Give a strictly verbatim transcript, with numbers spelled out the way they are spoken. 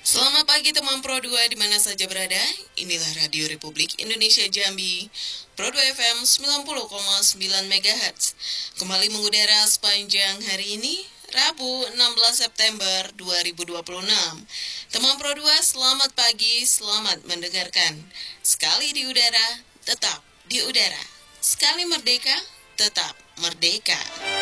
Selamat pagi teman Pro dua di mana saja berada. Inilah Radio Republik Indonesia Jambi, Pro dua F M sembilan puluh koma sembilan megahertz. Kembali mengudara sepanjang hari ini, Rabu enam belas September dua ribu dua puluh enam. Teman Pro dua, selamat pagi, selamat mendengarkan. Sekali di udara, tetap di udara. Sekali merdeka, tetap merdeka.